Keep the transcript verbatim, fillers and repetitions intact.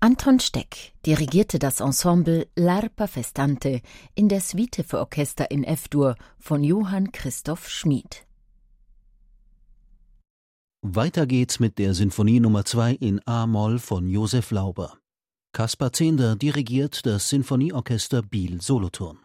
Anton Steck dirigierte das Ensemble L'Arpa Festante in der Suite für Orchester in F-Dur von Johann Christoph Schmid. Weiter geht's mit der Sinfonie Nummer zwei in A-Moll von Josef Lauber. Kaspar Zehnder dirigiert das Sinfonieorchester Biel Solothurn.